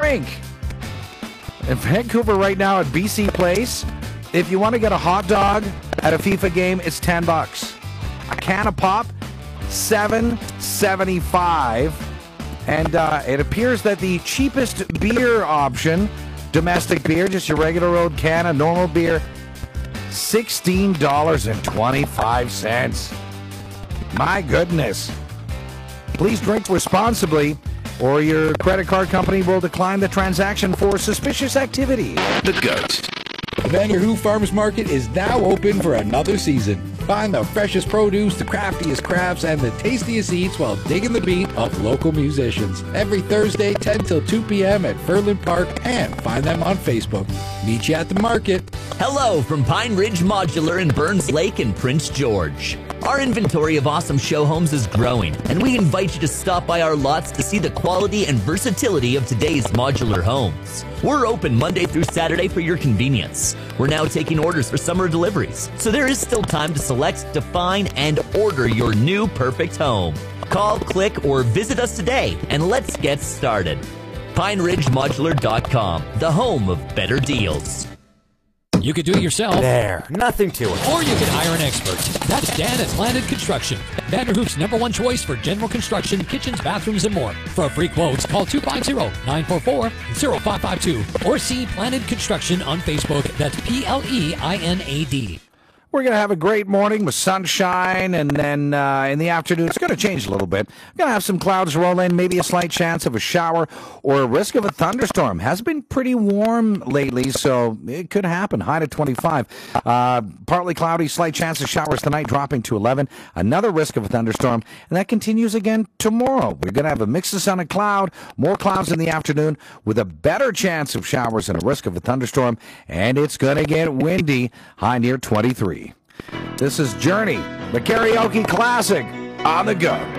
drink. In Vancouver right now at BC Place, if you want to get a hot dog at a FIFA game, it's $10. A can of pop, $7.75. And it appears that the cheapest beer option, domestic beer, just your regular old can of normal beer, $16.25. My goodness. Please drink responsibly, or your credit card company will decline the transaction for suspicious activity. The GOAT. The Vanderhoof Farmers Market is now open for another season. Find the freshest produce, the craftiest crafts, and the tastiest eats while digging the beat of local musicians. Every Thursday, 10 till 2 p.m. at Furland Park, and find them on Facebook. Meet you at the market. Hello from Pine Ridge Modular in Burns Lake and Prince George. Our inventory of awesome show homes is growing, and we invite you to stop by our lots to see the quality and versatility of today's modular homes. We're open Monday through Saturday for your convenience. We're now taking orders for summer deliveries, so there is still time to select, define, and order your new perfect home. Call, click, or visit us today, and let's get started. PineRidgeModular.com, the home of better deals. You could do it yourself. There, nothing to it. Or you could hire an expert. That's Dan at Planet Construction. Vanderhoof's #1 choice for general construction, kitchens, bathrooms, and more. For free quotes, call 250-944-0552 or see Planet Construction on Facebook. That's PLEINAD. We're going to have a great morning with sunshine, and then in the afternoon, it's going to change a little bit. We're going to have some clouds roll in, maybe a slight chance of a shower or a risk of a thunderstorm. Has been pretty warm lately, so it could happen. High to 25. Partly cloudy, slight chance of showers tonight, dropping to 11. Another risk of a thunderstorm, and that continues again tomorrow. We're going to have a mix of sun and cloud, more clouds in the afternoon with a better chance of showers and a risk of a thunderstorm, and it's going to get windy, high near 23. This is Journey, the karaoke classic on the go.